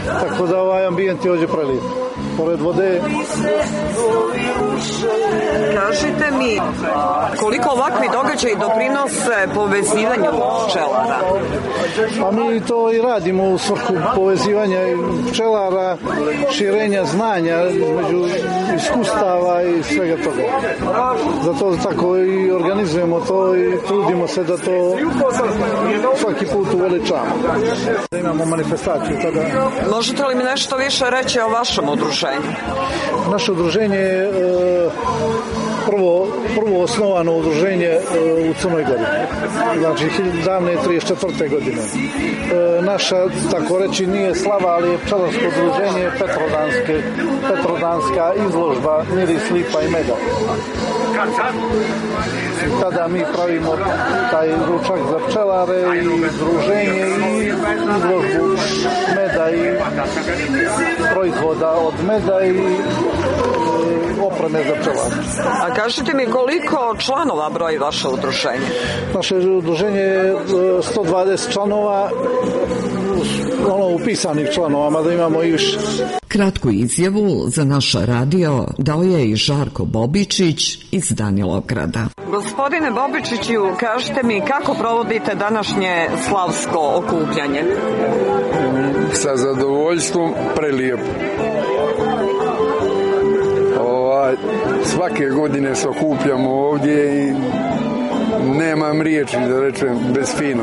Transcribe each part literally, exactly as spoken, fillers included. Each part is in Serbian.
tako da ovaj ambijent je ovdje prelijep. Pored vode. Kažite mi, koliko ovakvi događaji doprinose povezivanju pčelara? Pa mi to i radimo u svrhu povezivanja pčelara, širenja znanja između iskustava i svega toga. Zato tako i organizujemo to i trudimo se da to svaki put uveličamo. Da imamo manifestaciju toga. Možete li mi nešto više reći o vašem udruženju? Naše udruženje je e, prvo, prvo osnovano udruženje e, u Crnoj Gori. Znači, davne trideset četvrte godine. E, naša, tako reći, nije slava, ali je pčelarsko udruženje Petrodanske, Petrodanska izložba Miris, lipa i meda. Tada mi pravimo taj ručak za pčelare i druženje i izložbu meda i proizvoda od meda i opreme za pčelare. A kažite mi koliko članova broji vaše udruženje? Naše udruženje je sto dvadeset članova, ono upisanih članova, mada imamo i više. Kratku izjavu za naš radio dao je i Žarko Bobičić iz Danilovgrada. Gospodine Bobičiću, kažite mi kako provodite današnje slavsko okupljanje? Sa zadovoljstvom, prelijepo. Ovaj, svake godine se okupljamo ovdje i nemam riječi da rečem bez fino.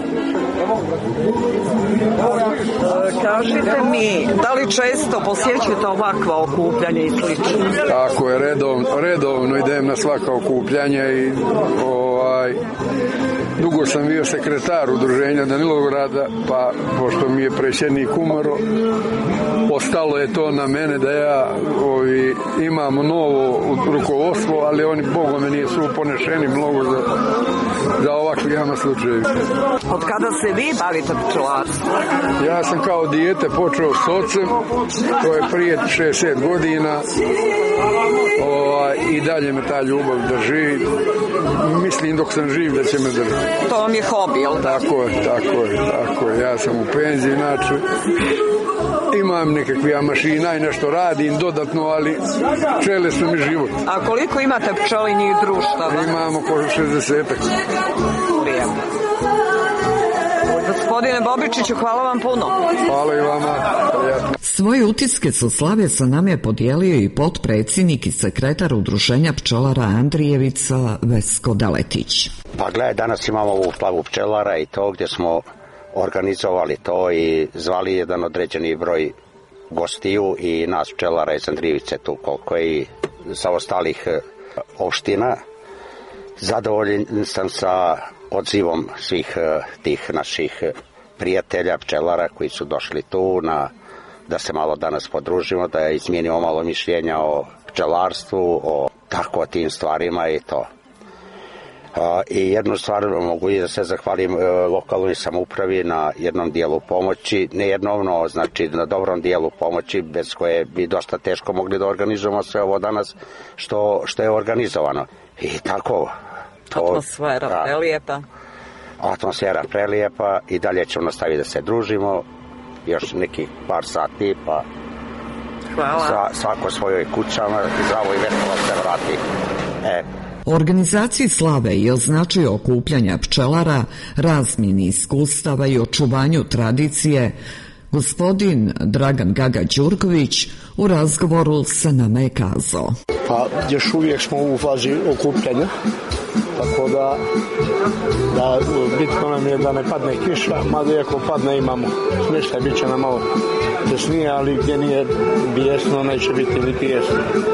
Kažite mi, da li često posjećujete ovakva okupljanja i slično? Tako je, redovno, redovno idem na svaka okupljanja i ovaj, dugo sam bio sekretar udruženja Danilovgrada, pa pošto mi je predsjednik umro, ostalo je to na mene da ja ovi, imam novo rukovodstvo, ali oni bogome nisu ponešeni mnogo za, za ovakvi gama slučajevi. Od kada se vi bavite pčelarstvom? Ja sam kao dijete počeo s ocem, to je prije šezdeset godina, o, i dalje me ta ljubav drži. Mislim dok sam živ da će me držati. To vam je hobi, jel? Tako je, tako je, tako je. Ja sam u penziji, znači imam nekakve mašina i nešto radim dodatno, ali pčele su mi život. A koliko imate pčelinjih društava? Imamo oko šezdesetak. Lijepo. Gospodine Bobičiću, hvala vam puno. Hvala i vama. Svoje utiske sa slave sa nama je podijelio i potpredsjednik i sekretar udruženja pčelara Andrijevica Vesko Daletić. Pa gledaj, danas imamo ovu slavu pčelara i to gdje smo organizovali to i zvali jedan određeni broj gostiju i nas pčelara iz Andrijevice tu koliko je i sa ostalih opština. Zadovoljan sam sa odzivom svih tih naših prijatelja, pčelara koji su došli tu na, da se malo danas podružimo, da izmijenimo malo mišljenja o pčelarstvu, o tako tim stvarima i to. I jednu stvar mogu i da se zahvalim lokalnoj samoupravi na jednom dijelu pomoći, ne jednovno, znači na dobrom dijelu pomoći, bez koje bi dosta teško mogli da organizujemo sve ovo danas što, što je organizovano. I tako. To, atmosfera da, prelijepa. Atmosfera prelijepa i dalje ćemo nastaviti da se družimo još neki par sati, pa hvala. Sa, svako svojoj kućama zdravo i veselo se vrati. E. Organizaciji slave i o značaju okupljanja pčelara, razmjeni iskustava i očuvanju tradicije, gospodin Dragan Gaga Đurković u razgovoru sa nama je kazao. Pa još uvijek smo u fazi okupljanja, tako da, da bitno nam je da ne padne kiša, mada iako padne imamo smještaj, bit će nam malo desnije, ali gdje nije bijesno neće biti ni pijesno.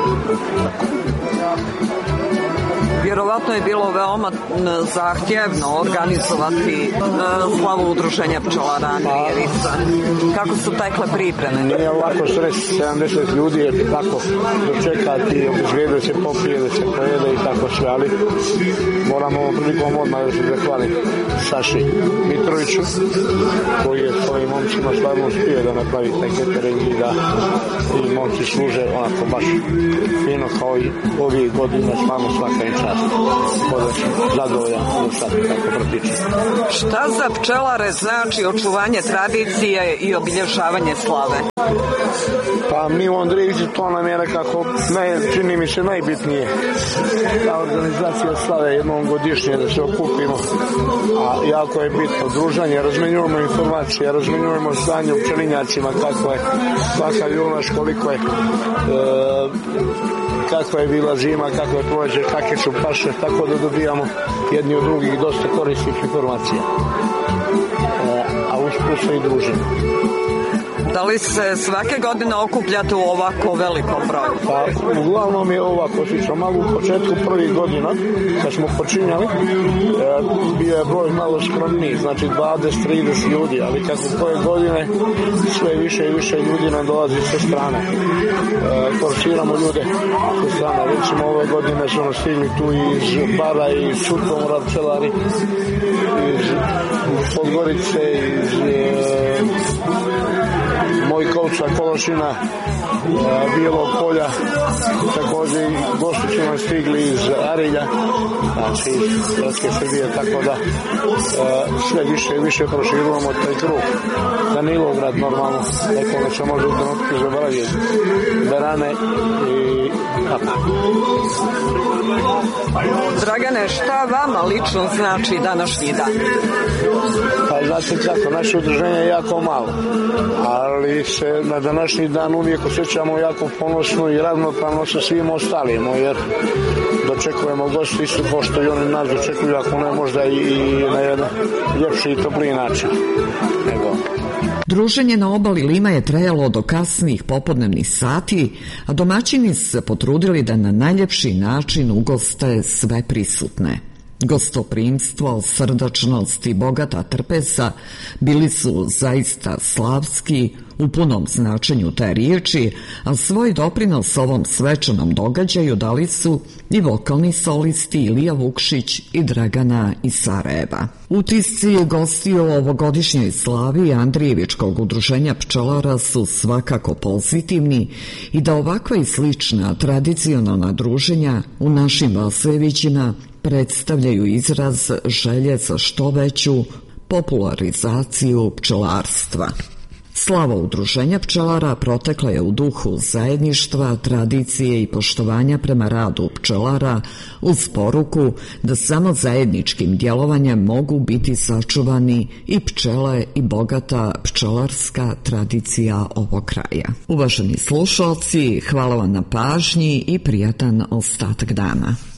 Vjerovatno je bilo veoma zahtjevno organizovati slavu udruženja pčelara Andrijevica. Kako su tekle pripreme? Nije ovako stres, sedamdeset ljudi je tako dočekati, obezvijede se popije, da se pojede i tako sve, ali moramo ovom prilikom odmah da se zahvalim Saši Mitroviću, koji je svojim momcima stvarno uspio da napravi taj catering i da i momci služe onako baš fino kao i ovih godina, stvarno svaka im čast. zadovoljan sad tako protiče. Šta za pčelare znači očuvanje tradicije i obilježavanje slave? Pa mi u Andrijevici to nam je nekako, naj, čini mi se najbitnije. Ta organizacija slave jednom godišnje da se okupimo, a jako je bitno druženje, razmenjujemo informacije, razmenjujemo stanje u pčelinjacima, kako je, kakav je unaš, koliko je, e, kakva je bila zima, kako je prođe, kakve su paše, tako da dobijamo jedni od drugih dosta korisnih informacija. E, a usput se i družimo. Da li se svake godine okupljate u ovako velikom broju? Pa, uglavnom je ovako, slično, malo u početku prvih godina, kad smo počinjali, e, bio je broj malo skromniji, znači dvadeset trideset ljudi, ali kako koje godine sve više i više ljudi nam dolazi sa strane. E, forsiramo ljude sa strane, recimo ove godine su nas stigli tu iz Bara, iz Sutomora, pčelari, iz Podgorice, iz e, Mojkovca, Kološina, Bijelog polja, također i gosti su nam stigli iz Arilja, znači iz Hrvatske Srbije, tako da sve više i više proširujemo taj krug. Danilograd normalno, nekoga se može u trenutku zaboraviti, Berane i tako. Dragane, šta vama lično znači današnji dan? Pa znate kako, naše udruženje je jako malo, ali se na današnji dan uvijek osjećamo jako ponosno i ravnopravno sa svim ostalima, jer dočekujemo gosti isto kao što i oni nas dočekuju, ako ne možda i na jedan ljepši i topliji način. Nego. Druženje na obali Lima je trajalo do kasnih popodnevnih sati, a domaćini se potrudili da na najljepši način ugoste sve prisutne. Gostoprimstvo, srdačnost i bogata trpeza bili su zaista slavski u punom značenju te riječi, a svoj doprinos ovom svečanom događaju dali su i vokalni solisti Ilija Vukšić i Dragana iz Sarajeva. Utisci gostiju o ovogodišnjoj slavi Andrijevičkog udruženja pčelara su svakako pozitivni i da ovakva i slična tradicionalna druženja u našim Vasevićima predstavljaju izraz želje za što veću popularizaciju pčelarstva. Slava udruženja pčelara protekla je u duhu zajedništva, tradicije i poštovanja prema radu pčelara, uz poruku da samo zajedničkim djelovanjem mogu biti sačuvani i pčele i bogata pčelarska tradicija ovog kraja. Uvaženi slušalci, hvala vam na pažnji i prijatan ostatak dana.